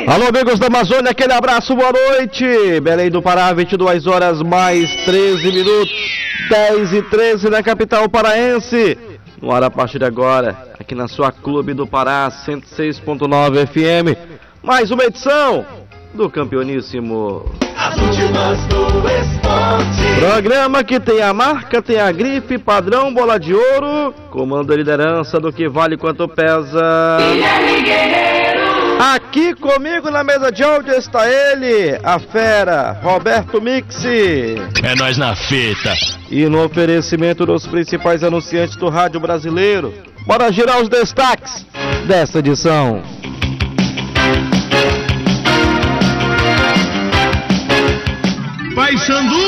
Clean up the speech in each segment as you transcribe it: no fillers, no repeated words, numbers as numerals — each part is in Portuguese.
Alô, amigos da Amazônia, aquele abraço, boa noite. Belém do Pará, 22 horas mais 13 minutos, 10h13 na capital paraense. No ar a partir de agora, aqui na sua Clube do Pará, 106.9 FM. Mais uma edição do Campeoníssimo. As últimas do esporte. Programa que tem a marca, tem a grife, padrão, bola de ouro, comando a liderança do que vale quanto pesa. Guilherme Guerreiro. Aqui comigo na mesa de áudio está ele, a fera, Roberto Mixi. É nós na fita. E no oferecimento dos principais anunciantes do rádio brasileiro, bora girar os destaques dessa edição. Paysandu.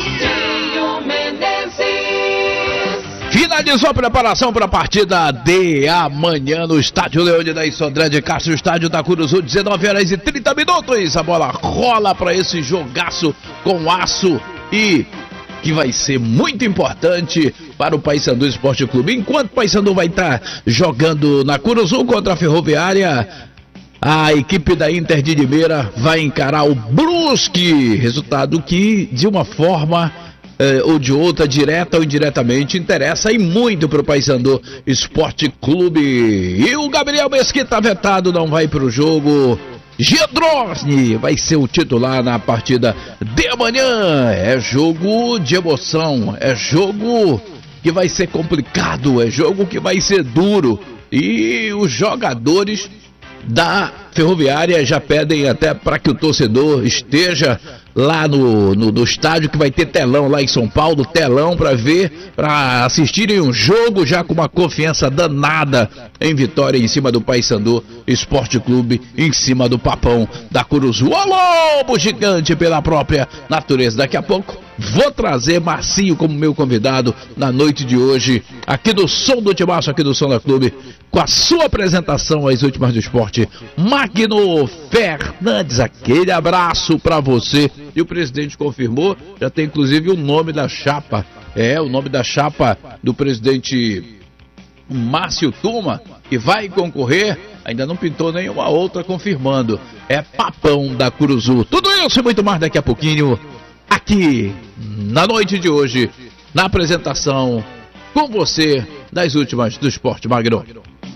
Finalizou a preparação para a partida de amanhã no estádio Leônidas Sodré de Castro, estádio da Curuzu, 19h30. A bola rola para esse jogaço com aço e que vai ser muito importante para o Paysandu Esporte Clube. Enquanto o Paysandu vai estar jogando na Curuzu contra a Ferroviária, a equipe da Inter de Limeira vai encarar o Brusque, resultado que de uma forma ou de outra, direta ou indiretamente, interessa e muito para o Paysandu Esporte Clube. E o Gabriel Mesquita vetado, não vai para o jogo. Gedrosny vai ser o titular na partida de amanhã. É jogo de emoção, é jogo que vai ser complicado, é jogo que vai ser duro. E os jogadores da Ferroviária já pedem até para que o torcedor esteja lá no estádio, que vai ter telão lá em São Paulo, telão para ver, para assistirem um jogo já com uma confiança danada em vitória em cima do Paysandu Esporte Clube, em cima do Papão da Curuzu. O lobo gigante pela própria natureza. Daqui a pouco vou trazer Marcinho como meu convidado na noite de hoje, aqui do Som do Timaço, aqui do Som da Clube, com a sua apresentação às últimas do esporte, Magno Fernandes. Aquele abraço para você. E o presidente confirmou, já tem inclusive o nome da chapa, o nome da chapa do presidente Márcio Tuma, que vai concorrer, ainda não pintou nenhuma outra confirmando, é Papão da Curuzu. Tudo isso e muito mais daqui a pouquinho, aqui na noite de hoje, na apresentação com você das últimas do esporte, Magno.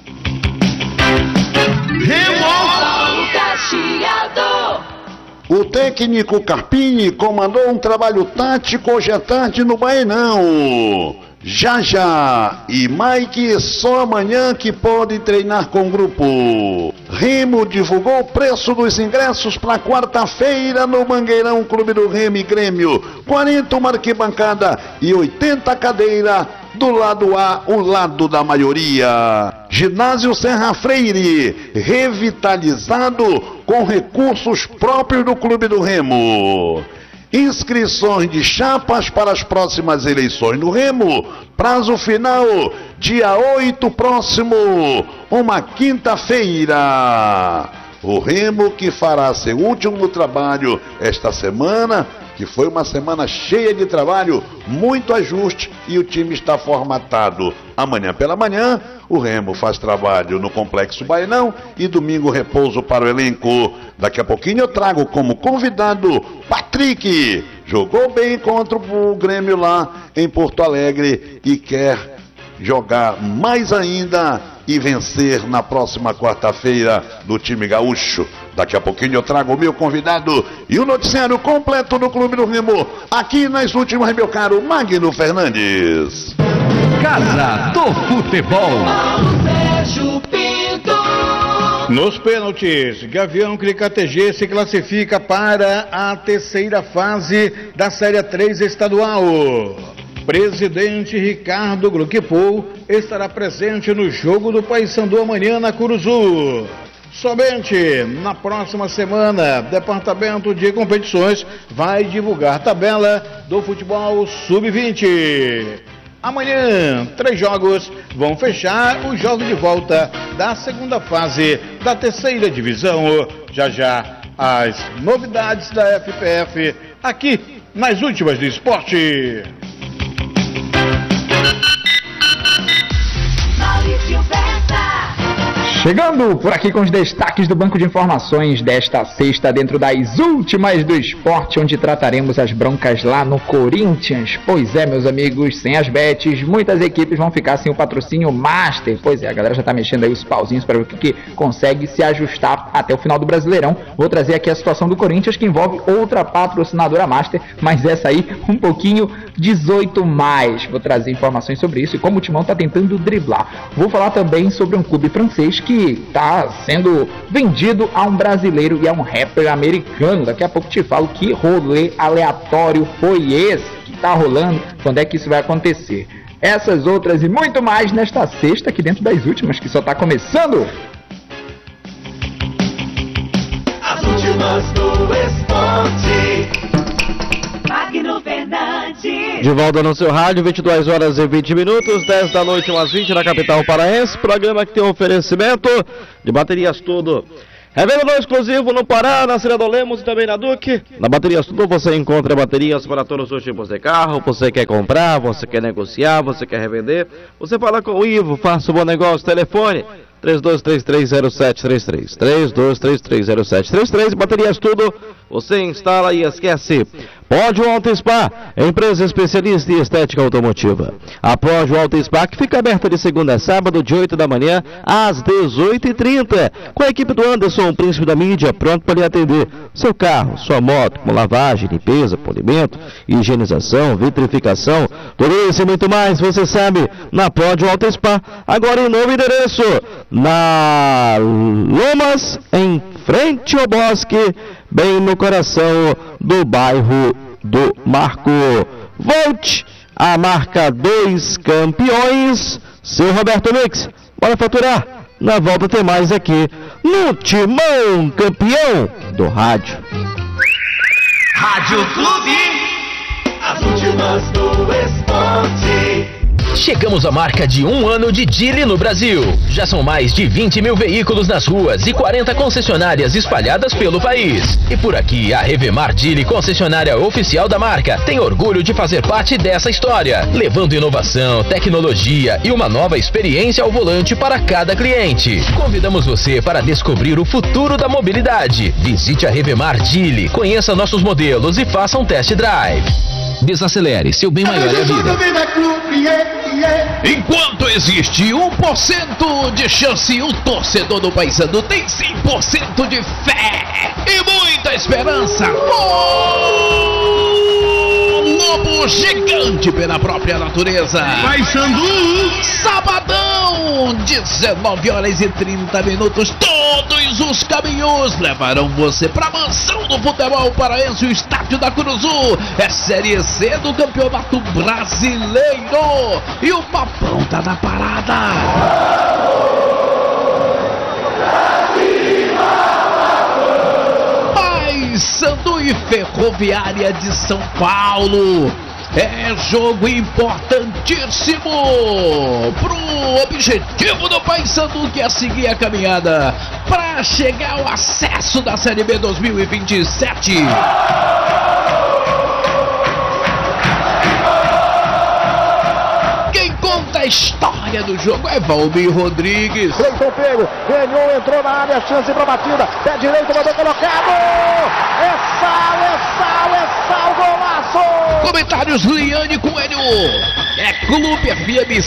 O técnico Carpini comandou um trabalho tático hoje à tarde no Baenão. Já e Mike só amanhã que podem treinar com o grupo. Remo divulgou o preço dos ingressos para quarta-feira no Mangueirão, Clube do Remo e Grêmio. 40 uma arquibancada e 80 cadeira do lado A, o lado da maioria. Ginásio Serra Freire, revitalizado com recursos próprios do Clube do Remo. Inscrições de chapas para as próximas eleições no Remo. Prazo final, dia 8 próximo, uma quinta-feira. O Remo que fará seu último trabalho esta semana, que foi uma semana cheia de trabalho, muito ajuste, e o time está formatado. Amanhã pela manhã, o Remo faz trabalho no Complexo Baenão e domingo repouso para o elenco. Daqui a pouquinho eu trago como convidado Patrick. Jogou bem contra o Grêmio lá em Porto Alegre e quer jogar mais ainda e vencer na próxima quarta-feira do time gaúcho. Daqui a pouquinho eu trago o meu convidado e o noticiário completo do Clube do Remo, aqui nas últimas, meu caro Magno Fernandes. Casa do Futebol. Nos pênaltis, Gavião Cricatg se classifica para a terceira fase da Série 3 estadual. Presidente Ricardo Gluckpol estará presente no jogo do Paysandu amanhã na Curuzu. Somente na próxima semana, Departamento de Competições vai divulgar a tabela do futebol sub-20. Amanhã, 3 jogos vão fechar os jogos de volta da segunda fase da terceira divisão. Já as novidades da FPF aqui nas últimas do esporte. Chegando por aqui com os destaques do Banco de Informações desta sexta, dentro das últimas do esporte, onde trataremos as broncas lá no Corinthians. Pois é, meus amigos, sem as bets, muitas equipes vão ficar sem o patrocínio Master. Pois é, a galera já tá mexendo aí os pauzinhos para ver o que consegue se ajustar até o final do Brasileirão. Vou trazer aqui a situação do Corinthians, que envolve outra patrocinadora Master, mas essa aí um pouquinho 18+. Vou trazer informações sobre isso e como o Timão tá tentando driblar. Vou falar também sobre um clube francês que está sendo vendido a um brasileiro e a um rapper americano. Daqui a pouco te falo que rolê aleatório foi esse que tá rolando, quando é que isso vai acontecer. Essas, outras e muito mais nesta sexta, aqui dentro das últimas, que só tá começando. As últimas do esporte. Magno Fernandes. De volta no seu rádio, 22 horas e 20 minutos, 10 da noite, umas 20 na capital paraense. Programa que tem um oferecimento de baterias tudo. Revendedor exclusivo no Pará, na Cidade do Lemos e também na Duque. Na Baterias Tudo você encontra baterias para todos os tipos de carro. Você quer comprar, você quer negociar, você quer revender. Você fala com o Ivo, faça um bom negócio, telefone 32330733. 32330733. Baterias Tudo, você instala e esquece. Pódio Auto Spa, empresa especialista em estética automotiva. A Pódio Auto Spa, que fica aberta de segunda a sábado, de 8 da manhã às 18h30. Com a equipe do Anderson, o príncipe da mídia, pronto para lhe atender. Seu carro, sua moto, com lavagem, limpeza, polimento, higienização, vitrificação, tudo isso e muito mais, você sabe, na Pódio Auto Spa. Agora em novo endereço, na Lomas, em frente ao Bosque, bem no coração do bairro do Marco. Volte a marca 2 campeões. Seu Roberto Mix, bora faturar. Na volta tem mais aqui no Timão, campeão do rádio. Rádio Clube. As últimas do esporte. Chegamos à marca de 1 ano de Geely no Brasil. Já são mais de 20 mil veículos nas ruas e 40 concessionárias espalhadas pelo país. E por aqui, a Revemar Geely, concessionária oficial da marca, tem orgulho de fazer parte dessa história, levando inovação, tecnologia e uma nova experiência ao volante para cada cliente. Convidamos você para descobrir o futuro da mobilidade. Visite a Revemar Geely, conheça nossos modelos e faça um test drive. Desacelere, seu bem maior é a vida. Enquanto existe 1% de chance, o torcedor do Paysandu tem 100% de fé e muita esperança. Lobo gigante pela própria natureza. Paysandu. Sabadão, 19 horas e 30 minutos. Todos os caminhos levarão você para a mansão do futebol paraense, o Estádio da Curuzu. É Série C do Campeonato Brasileiro. E o papão tá na parada. Paysandu e Ferroviária de São Paulo. É jogo importantíssimo pro objetivo do Paysandu, que é seguir a caminhada para chegar ao acesso da Série B 2027. Quem conta a história do jogo é Valmir Rodrigues. Cleiton pego, ganhou, entrou na área, chance para batida, pé direito, mandou colocado. É sal, golaço! Comentários Liane Coelho. É Clube FM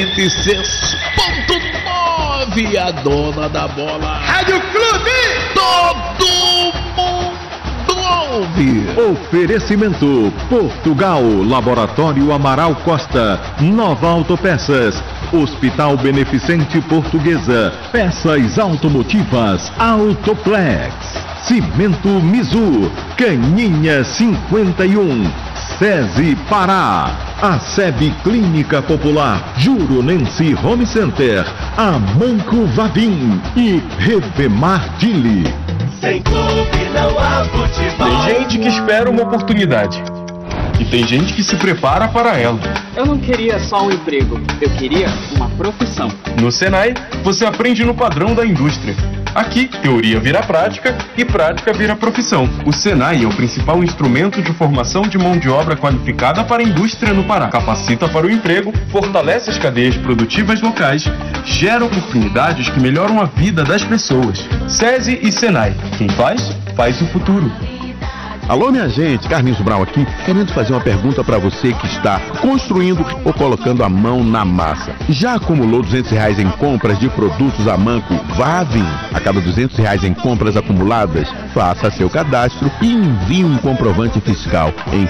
106.9, a dona da bola. Rádio Clube. Todo mundo ouve. Oferecimento Portugal, Laboratório Amaral Costa, Nova Autopeças, Hospital Beneficente Portuguesa, Peças Automotivas, Autoplex, Cimento Mizu, Caninha 51, SESI Pará, a SEB Clínica Popular, Juronense Home Center, Amanco Vavim e Revemar Geely. Sem clube não há futebol. Tem gente que espera uma oportunidade e tem gente que se prepara para ela. Eu não queria só um emprego, eu queria uma profissão. No Senai, você aprende no padrão da indústria Aqui, teoria vira prática e prática vira profissão. O Senai é o principal instrumento de formação de mão de obra qualificada para a indústria no Pará. Capacita para o emprego, fortalece as cadeias produtivas locais, gera oportunidades que melhoram a vida das pessoas. SESI e Senai. Quem faz, faz o futuro. Alô, minha gente, Carlinhos Brau aqui, querendo fazer uma pergunta para você que está construindo ou colocando a mão na massa. Já acumulou R$200 em compras de produtos Amanco Vavin? A cada R$200 em compras acumuladas, faça seu cadastro e envie um comprovante fiscal em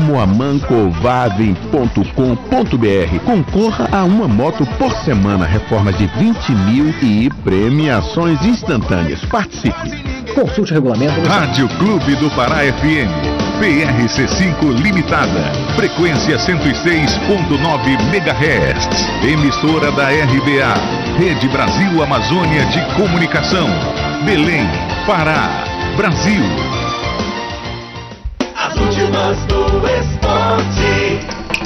promoamancovavin.com.br. Concorra a uma moto por semana, reformas de 20 mil e premiações instantâneas. Participe! Consulte o regulamento. Rádio Clube do Pará FM, PRC5 Limitada, frequência 106.9 MHz, emissora da RBA, Rede Brasil Amazônia de Comunicação, Belém, Pará, Brasil. As últimas do esporte.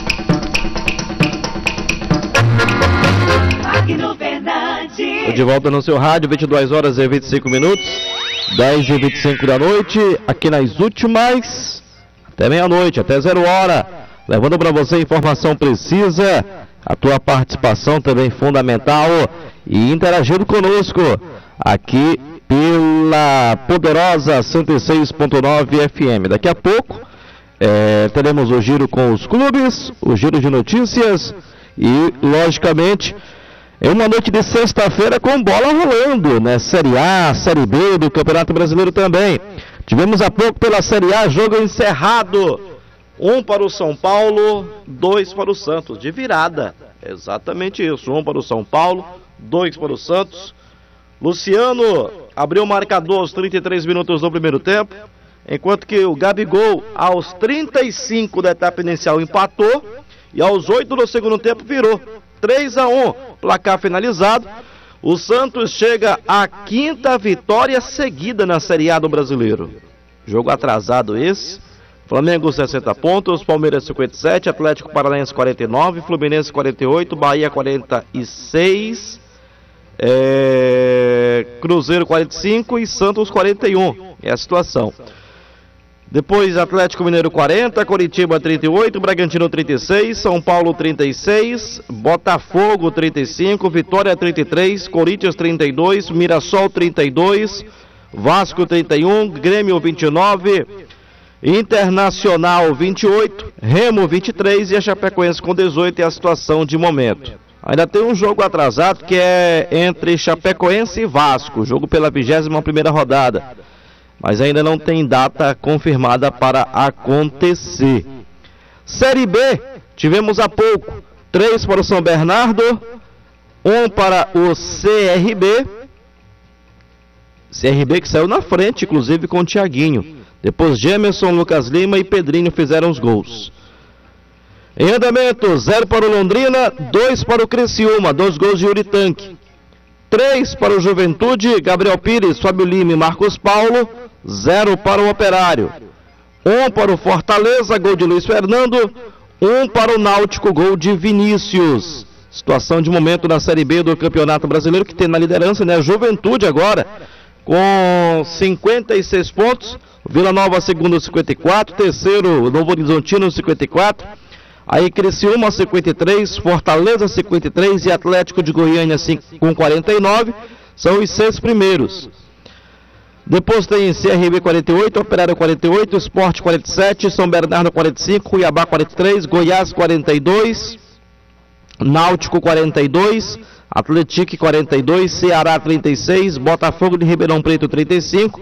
Magno Verdade. De volta no seu rádio, 22 horas e 25 minutos. 10h25 da noite, aqui nas últimas, até meia-noite, até 0h, levando para você informação precisa, a tua participação também fundamental e interagindo conosco aqui pela poderosa 106.9 FM. Daqui a pouco teremos o giro com os clubes, o giro de notícias e, logicamente, é uma noite de sexta-feira com bola rolando, né? Série A, Série B do Campeonato Brasileiro também. Tivemos há pouco pela Série A, jogo encerrado. 1 para o São Paulo, 2 para o Santos, de virada. Exatamente isso, 1 para o São Paulo, 2 para o Santos. Luciano abriu o marcador aos 33 minutos do primeiro tempo, enquanto que o Gabigol, aos 35 da etapa inicial, empatou e aos 8 do segundo tempo virou. 3-1, placar finalizado. O Santos chega à 5ª vitória seguida na Série A do Brasileiro. Jogo atrasado esse. Flamengo 60 pontos, Palmeiras 57, Atlético Paranaense 49, Fluminense 48, Bahia 46, Cruzeiro 45 e Santos 41. É a situação. Depois Atlético Mineiro 40, Coritiba 38, Bragantino 36, São Paulo 36, Botafogo 35, Vitória 33, Corinthians 32, Mirassol 32, Vasco 31, Grêmio 29, Internacional 28, Remo 23 e a Chapecoense com 18 é a situação de momento. Ainda tem um jogo atrasado que é entre Chapecoense e Vasco, jogo pela 21ª rodada. Mas ainda não tem data confirmada para acontecer. Série B, tivemos há pouco 3 para o São Bernardo, 1 para o CRB. CRB que saiu na frente, inclusive com o Thiaguinho. Depois Gemerson, Lucas Lima e Pedrinho fizeram os gols. Em andamento, 0 para o Londrina, 2 para o Criciúma, 2 gols de Yuri Tanque. 3 para o Juventude, Gabriel Pires, Fábio Lima e Marcos Paulo. 0 para o Operário. 1 para o Fortaleza, gol de Luiz Fernando. 1 para o Náutico, gol de Vinícius. Situação de momento na Série B do Campeonato Brasileiro, que tem na liderança, né? A Juventude agora, com 56 pontos. Vila Nova, segundo, 54. Terceiro, Novo Horizontino, 54. Aí Criciúma 53, Fortaleza 53 e Atlético de Goiânia com 49. São os 6 primeiros. Depois tem CRB 48, Operário 48, Sport 47, São Bernardo 45, Cuiabá 43, Goiás 42, Náutico 42, Atlético 42, Ceará 36, Botafogo de Ribeirão Preto 35,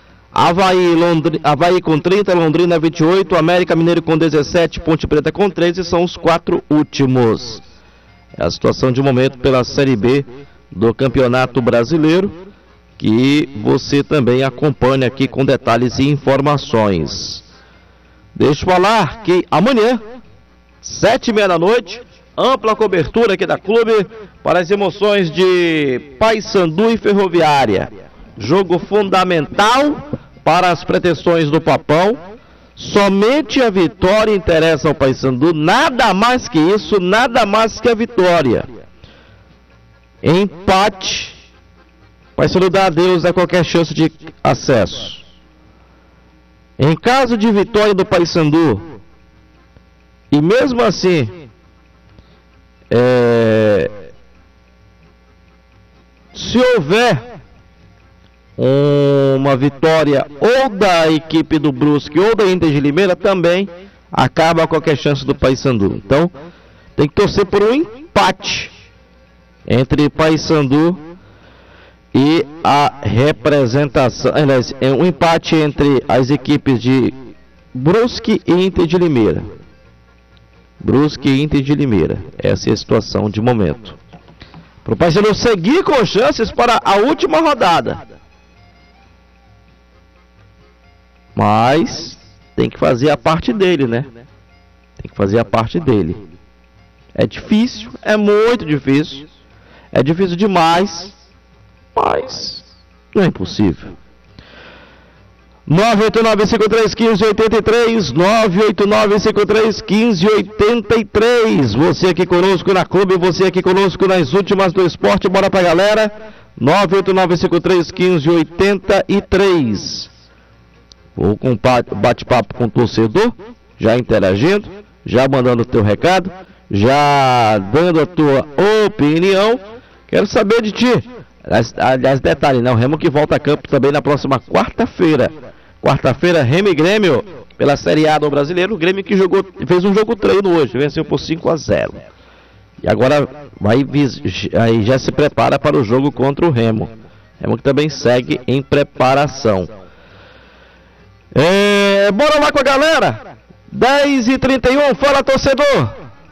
Avaí com 30, Londrina 28, América Mineiro com 17, Ponte Preta com 13, são os 4 últimos. É a situação de momento pela Série B do Campeonato Brasileiro, que você também acompanha aqui com detalhes e informações. Deixa eu falar que amanhã, 7h30 da noite, ampla cobertura aqui da clube para as emoções de Paysandu e Ferroviária. Jogo fundamental para as pretensões do Papão. Somente a vitória interessa ao Paysandu, nada mais que isso, nada mais que a vitória. Empate Paysandu dá adeus a qualquer chance de acesso. Em caso de vitória do Paysandu, e mesmo assim, se houver uma vitória ou da equipe do Brusque ou da Inter de Limeira, também acaba qualquer chance do Paysandu. Então, tem que torcer por um empate entre Paysandu e a representação, aliás, um empate entre as equipes de Brusque e Inter de Limeira. Brusque e Inter de Limeira. Essa é a situação de momento. Para o Paysandu seguir com chances para a última rodada. Mas tem que fazer a parte dele, né? Tem que fazer a parte dele. É difícil, é muito difícil. É difícil demais, mas não é impossível. 989-53-1583, 989-53-1583. Você aqui conosco na Clube, você aqui conosco nas últimas do esporte. Bora pra galera. 989-53-1583. Vou com bate-papo com o torcedor, já interagindo, já mandando o teu recado, já dando a tua opinião. Quero saber de ti. Aliás, detalhe, né? O Remo que volta a campo também na próxima quarta-feira. Quarta-feira, Remo e Grêmio, pela Série A do Brasileiro. O Grêmio que fez um jogo treino hoje, venceu por 5-0. E agora aí já se prepara para o jogo contra o Remo. Remo que também segue em preparação. Bora lá com a galera. 10h31, fala torcedor.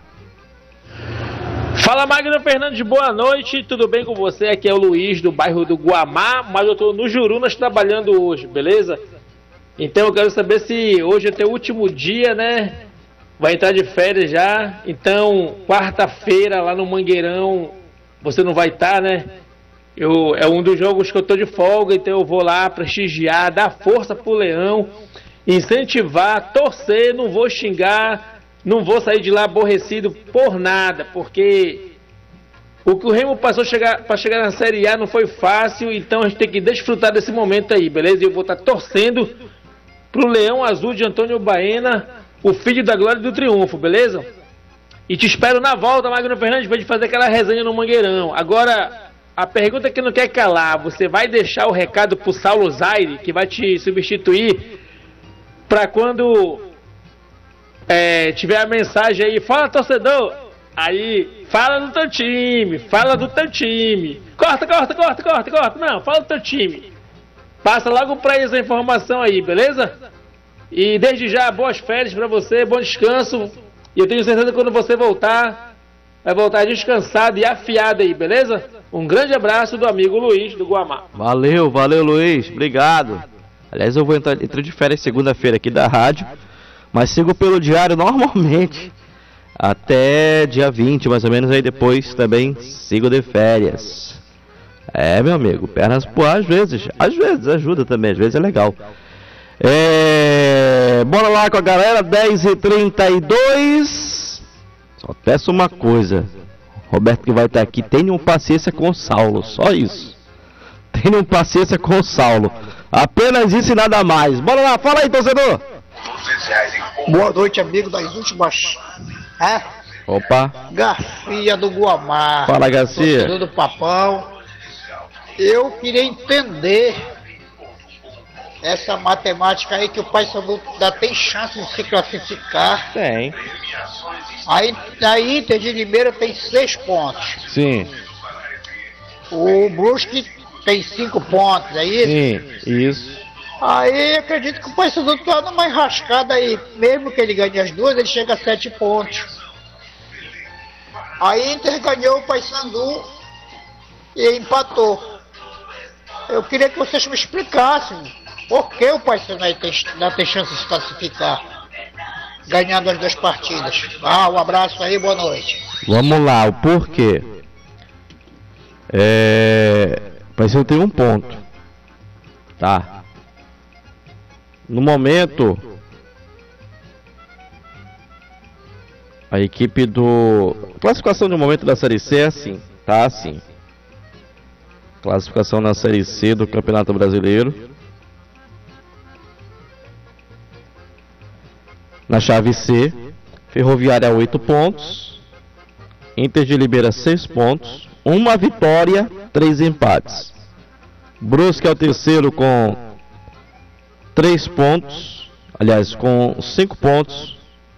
Fala Magno Fernandes, boa noite, tudo bem com você? Aqui é o Luiz do bairro do Guamá, mas eu tô no Jurunas trabalhando hoje, beleza? Então eu quero saber se hoje é teu último dia, né? Vai entrar de férias já, então quarta-feira lá no Mangueirão você não vai estar, né? É um dos jogos que eu tô de folga, então eu vou lá prestigiar, dar força pro Leão, incentivar, torcer, não vou xingar. Não vou sair de lá aborrecido por nada, porque o que o Remo passou para chegar na Série A não foi fácil, então a gente tem que desfrutar desse momento aí, beleza? E eu vou estar torcendo pro Leão Azul de Antônio Baena, o filho da glória e do triunfo, beleza? E te espero na volta, Magno Fernandes, pra gente fazer aquela resenha no Mangueirão. Agora, a pergunta que não quer calar, você vai deixar o recado pro Saulo Zaire, que vai te substituir, para quando... tiver a mensagem aí, fala torcedor, aí fala do teu time, corta, não, fala do teu time, passa logo pra eles a informação aí, beleza? E desde já, boas férias pra você, bom descanso, e eu tenho certeza que quando você voltar, vai voltar descansado e afiado aí, beleza? Um grande abraço do amigo Luiz do Guamá. Valeu Luiz, obrigado. Aliás, eu vou entrar de férias segunda-feira aqui da rádio, mas sigo pelo diário normalmente, até dia 20, mais ou menos, aí depois também sigo de férias. Meu amigo, pernas pro ar, às vezes ajuda também, às vezes é legal. Bora lá com a galera, 10h32. Só peço uma coisa, Roberto que vai estar aqui, tenham paciência com o Saulo, só isso. Tenham paciência com o Saulo, apenas isso e nada mais. Bora lá, fala aí torcedor. Boa noite, amigo das últimas. Opa. Garcia do Guamá. Fala, Garcia. Torcedor do Papão. Eu queria entender essa matemática aí que o Paysandu ainda tem chance de se classificar. Tem. Aí a Inter de Limeira tem 6 pontos. Sim. O Brusque tem 5 pontos, é isso? Sim, isso. Aí acredito que o Paysandu está numa enrascada aí. Mesmo que ele ganhe as duas, ele chega a 7 pontos. A Inter ganhou o Paysandu e empatou. Eu queria que vocês me explicassem por que o Paysandu não tem chance de se classificar, ganhando as duas partidas. Um abraço aí, boa noite. Vamos lá, o porquê. O Paysandu tem 1 ponto. Tá. No momento, a equipe do... Classificação de momento da Série C é assim, tá assim. Classificação na Série C do Campeonato Brasileiro. Na chave C, Ferroviária 8 pontos, Inter de Limeira 6 pontos, 1 vitória, 3 empates. Brusque é o terceiro com 3 pontos, aliás, com 5 pontos.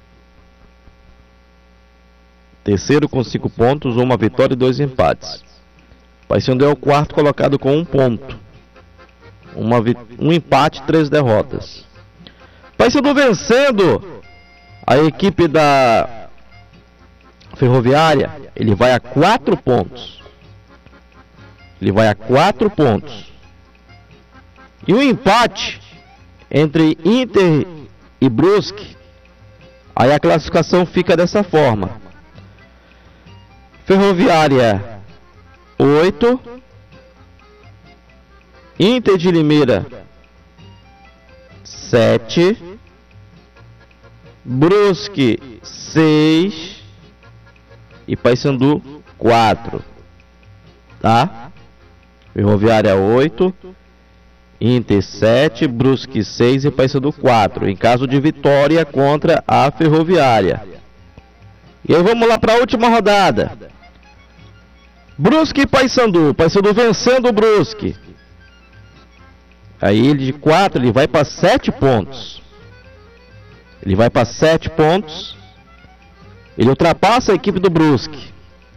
Terceiro com 5 pontos, 1 vitória e 2 empates. Paysandu é o quarto colocado com 1 ponto. Um empate, 3 derrotas. Paysandu vencendo a equipe da Ferroviária, ele vai a 4 pontos. Ele vai a 4 pontos. E o empate entre Inter e Brusque, aí a classificação fica dessa forma. Ferroviária 8, Inter de Limeira 7, Brusque 6 e Paysandu 4, tá? Ferroviária 8, Inter 7, Brusque 6 e Paysandu 4, em caso de vitória contra a Ferroviária. E aí vamos lá para a última rodada. Brusque e Paysandu. Paysandu vencendo o Brusque. Aí ele de 4, ele vai para 7 pontos. Ele vai para 7 pontos. Ele ultrapassa a equipe do Brusque.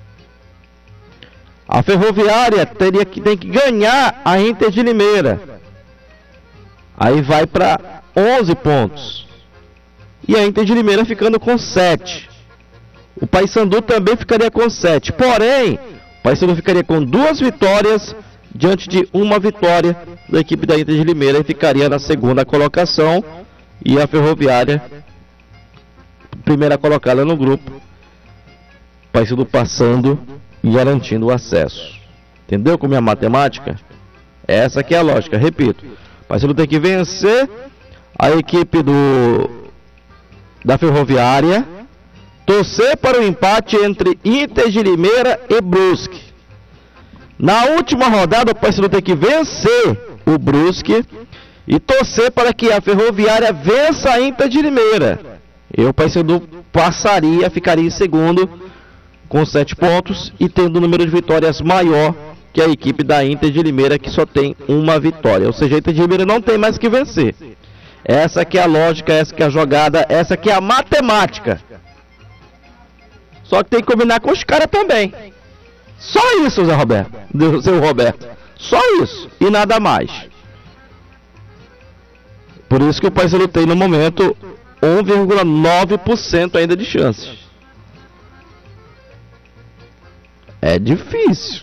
A Ferroviária tem que ganhar a Inter de Limeira. Aí vai para 11 pontos. E a Inter de Limeira ficando com 7. O Paysandu também ficaria com 7. Porém, o Paysandu ficaria com 2 vitórias diante de 1 vitória da equipe da Inter de Limeira e ficaria na segunda colocação. E a Ferroviária, primeira colocada no grupo. O Paysandu passando e garantindo o acesso. Entendeu como é a matemática? Essa aqui é a lógica, repito. O Paysandu tem que vencer a equipe da Ferroviária, torcer para o empate entre Inter de Limeira e Brusque. Na última rodada, o Paysandu tem que vencer o Brusque e torcer para que a Ferroviária vença a Inter de Limeira. E o Paysandu ficaria em segundo com 7 pontos e tendo um número de vitórias maior que a equipe da Inter de Limeira, que só tem 1 vitória. Ou seja, a Inter de Limeira não tem mais que vencer. Essa que é a lógica, essa que é a jogada, essa que é a matemática. Só que tem que combinar com os caras também. Só isso, Zé Roberto. Seu Roberto. Só isso. E nada mais. Por isso que o Paysandu tem no momento 1,9% ainda de chances. É difícil.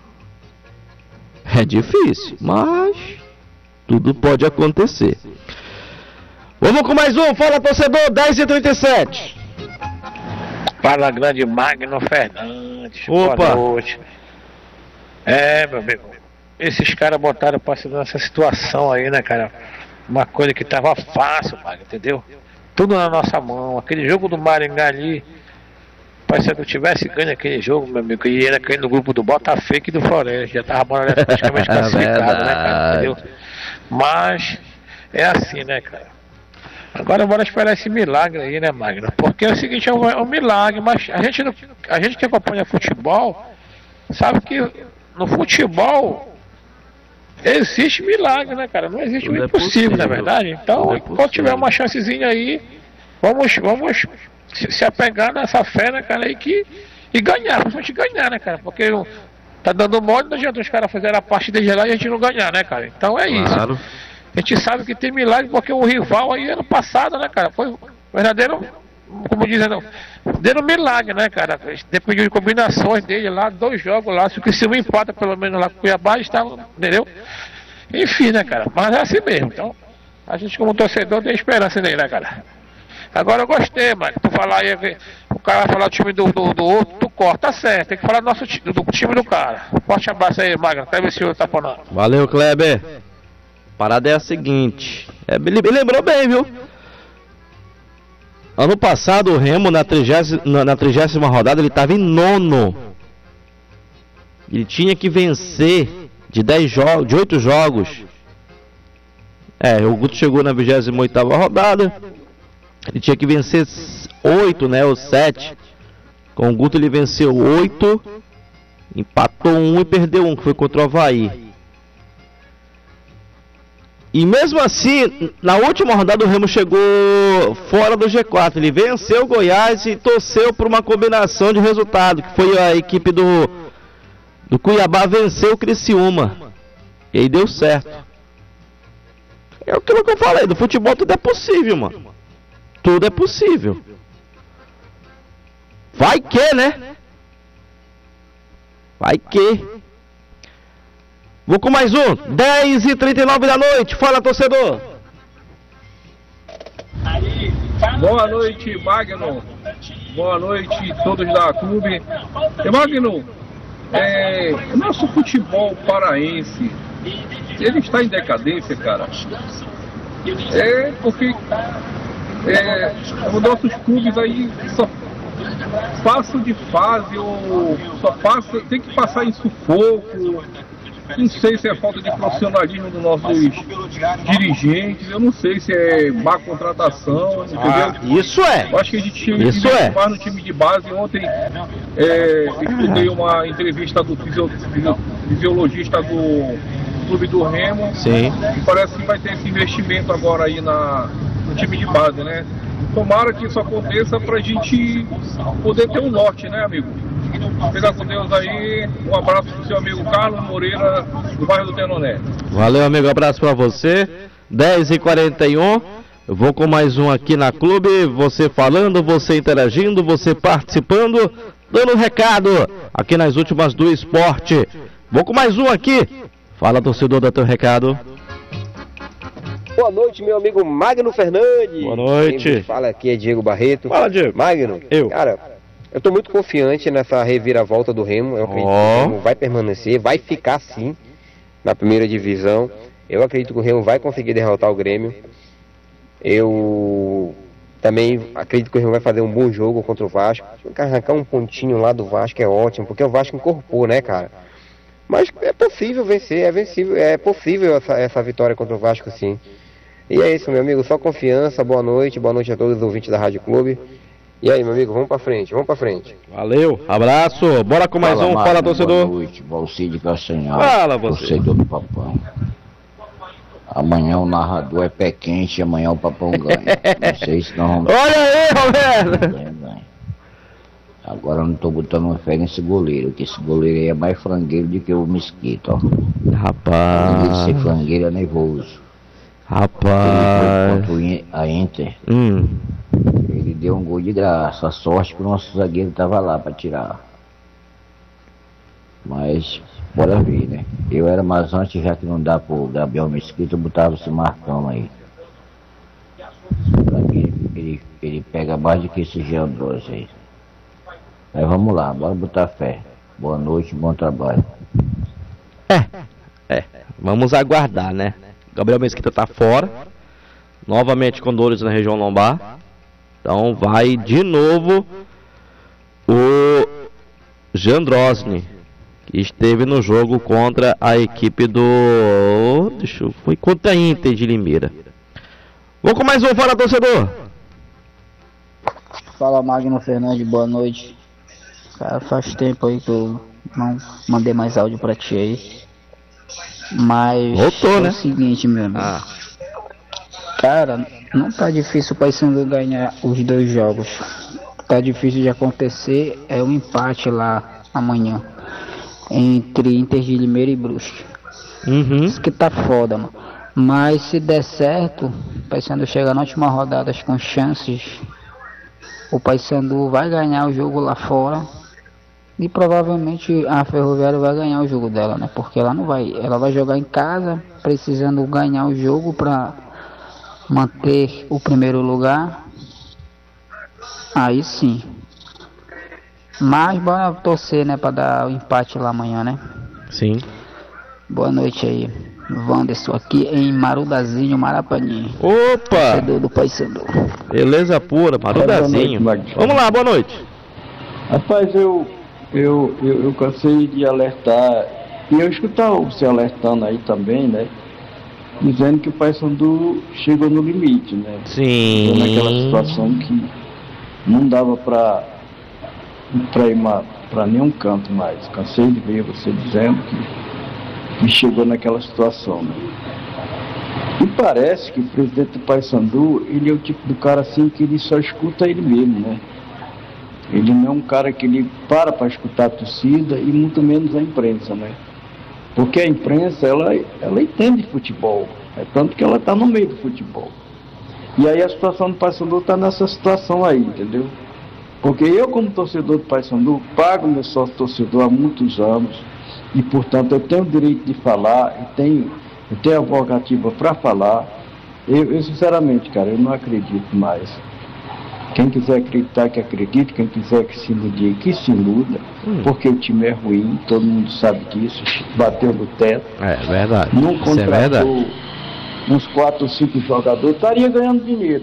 É difícil. Mas tudo pode acontecer. Vamos com mais um. Fala, torcedor. 10h37. Fala, grande Magno Fernandes. Opa. Boa noite. Meu amigo, esses caras botaram o Paysandu nessa situação aí, né, cara? Uma coisa que tava fácil, Magno, entendeu? Tudo na nossa mão. Aquele jogo do Maringá ali, o Paysandu tivesse ganho aquele jogo, meu amigo, e ia cair no grupo do Botafogo e do Floresta. Já tava praticamente classificado, né, cara? Entendeu? Mas é assim, né, cara? Agora bora esperar esse milagre aí, né, Magno? Porque é o seguinte, é um milagre, mas a gente que acompanha futebol sabe que no futebol existe milagre, né, cara? Não existe o impossível, não é verdade? Então, quando tiver uma chancezinha aí, vamos se apegar nessa fé, né, cara, e ganhar, principalmente ganhar, né, cara? Porque tá dando mole, não adianta os caras fazerem a parte deles lá e a gente não ganhar, né, cara? Então é isso. Claro. A gente sabe que tem milagre porque o rival aí ano passado, né, cara, foi verdadeiro, como dizem, verdadeiro milagre, né, cara? Dependeu de combinações dele lá, 2 jogos lá, se o Criciúma empata pelo menos lá com o Cuiabá, estava, entendeu? Enfim, né, cara, mas é assim mesmo. Então, a gente como torcedor tem esperança nele, né, cara? Agora eu gostei, mano, tu falar aí, o cara vai falar do time do outro, tu corta, tá certo, tem que falar do time do cara. Forte abraço aí, Magno, até ver se o tá falando. Valeu, Kleber. A parada é a seguinte, ele lembrou bem, viu? Ano passado o Remo na 30ª rodada ele estava em 9º. Ele tinha que vencer de 8 jogos. O Guto chegou na 28ª rodada. Ele tinha que vencer 8, né, ou 7. Com o Guto ele venceu 8, empatou 1 e perdeu 1, que foi contra o Avaí. E mesmo assim, na última rodada o Remo chegou fora do G4. Ele venceu o Goiás e torceu por uma combinação de resultado, que foi a equipe do Cuiabá venceu o Criciúma. E aí deu certo. É aquilo que eu falei, do futebol tudo é possível, mano. Tudo é possível. Vai que, né? Vai que. Vou com mais um. 10h39 da noite. Fala, torcedor. Boa noite, Magno. Boa noite, todos da clube. Magno, o nosso futebol paraense, ele está em decadência, cara. Porque os nossos clubes aí só passam de fase ou tem que passar em sufoco. Não sei se é falta de profissionalismo dos nossos dirigentes, eu não sei se é má contratação, entendeu? Isso é! Eu acho que a gente tinha que investir mais no time de base. Ontem escutei uma entrevista do fisiologista do clube do Remo. Sim. E parece que vai ter esse investimento agora aí no time de base, né? Tomara que isso aconteça pra gente poder ter um norte, né, amigo? Fica com Deus aí. Um abraço pro seu amigo Carlos Moreira, do bairro do Tenoné. Valeu, amigo. Abraço pra você. 10h41. Eu vou com mais um aqui na clube. Você falando, você interagindo, você participando, dando recado aqui nas últimas do esporte. Vou com mais um aqui. Fala, torcedor, dá teu recado. Boa noite, meu amigo Magno Fernandes. Boa noite. Quem fala aqui é Diego Barreto. Fala, Diego. Magno, cara, eu tô muito confiante nessa reviravolta do Remo. Eu acredito que o Remo vai permanecer, vai ficar sim na primeira divisão. Eu acredito que o Remo vai conseguir derrotar o Grêmio. Eu também acredito que o Remo vai fazer um bom jogo contra o Vasco. Arrancar um pontinho lá do Vasco é ótimo, porque o Vasco incorporou, né, cara? Mas é possível vencer, é possível essa vitória contra o Vasco, sim. E é isso, meu amigo, só confiança, boa noite a todos os ouvintes da Rádio Clube. E aí, meu amigo, vamos pra frente. Valeu, abraço, bora com mais um, fala, torcedor. Boa noite, Valcide Castanhal. Fala, você. Torcedor do Papão. Amanhã o narrador é pé quente e amanhã o Papão ganha. Não sei se nós vamos... Olha aí, Roberto! Agora eu não tô botando fé nesse goleiro, que esse goleiro aí é mais frangueiro do que o Mesquita, ó. Rapaz... Além de ser frangueiro, é nervoso. Rapaz... Contra a Inter, ele deu um gol de graça. A sorte que o nosso zagueiro tava lá pra tirar. Mas, bora ver, né? Eu era mais antes, já que não dá pro Gabriel Mesquita, eu botava esse Marcão aí. Pra mim, ele pega mais do que esse Geandroso aí. Mas vamos lá, bora botar fé. Boa noite, bom trabalho. Vamos aguardar, né? Gabriel Mesquita tá fora. Novamente com dores na região lombar. Então vai de novo o Jandrosny, que esteve no jogo contra a equipe do... Foi contra a Inter de Limeira. Vou com mais um, fala, torcedor. Fala, Magno Fernandes, boa noite. Cara, faz tempo aí que eu não mandei mais áudio pra ti aí. Mas voltou, né? O seguinte, meu amigo. Cara, não tá difícil o Paysandu ganhar os 2 jogos. Tá difícil de acontecer é um empate lá amanhã entre Inter de Limeira e Brusque. Isso que tá foda, mano. Mas se der certo, o Paysandu chega na última rodada com chances. O Paysandu vai ganhar o jogo lá fora. E provavelmente a Ferroviária vai ganhar o jogo dela, né? Porque ela não vai, ela vai jogar em casa, precisando ganhar o jogo para manter o primeiro lugar. Aí sim. Mas bora torcer, né, para dar o empate lá amanhã, né? Sim. Boa noite aí. Wanderson aqui em Marudazinho, Marapani. Opa! Torcedor do Paysandu. Beleza pura, Marudazinho. Vamos lá, boa noite. Rapaz, eu cansei de alertar E eu escutava você alertando aí também, né? Dizendo que o Paysandu chegou no limite, né? Sim. Chegou naquela situação que não dava para ir para nenhum canto mais. Cansei de ver você dizendo que chegou naquela situação, né? E parece que o presidente do Paysandu, ele é o tipo do cara assim que ele só escuta ele mesmo, né? Ele não é um cara que ele para escutar a torcida e muito menos a imprensa, né? Porque a imprensa, ela entende futebol, é tanto que ela está no meio do futebol. E aí a situação do Paysandu está nessa situação aí, entendeu? Porque eu, como torcedor do Paysandu, pago meu sócio torcedor há muitos anos e, portanto, eu tenho o direito de falar, eu tenho a prerrogativa para falar. Eu, sinceramente, cara, eu não acredito mais. Quem quiser acreditar que acredite, quem quiser que se ilude, que se iluda, porque o time é ruim, todo mundo sabe disso, bateu no teto. É verdade. Não Isso é verdade. contratou uns 4 ou 5 jogadores, estaria ganhando dinheiro.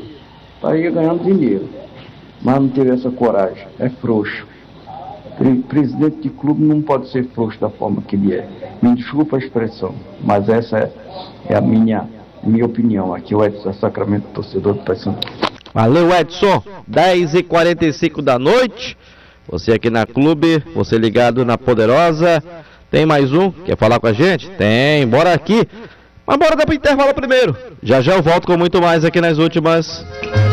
Mas não teve essa coragem, é frouxo. Presidente de clube não pode ser frouxo da forma que ele é. Me desculpa a expressão, mas essa é a minha opinião. Aqui é o Edson Sacramento, torcedor do Paysandu. Valeu, Edson. 10h45 da noite. Você aqui na Clube, você ligado na Poderosa. Tem mais um? Quer falar com a gente? Tem, bora aqui. Mas bora dar pro intervalo primeiro. Já eu volto com muito mais aqui nas últimas.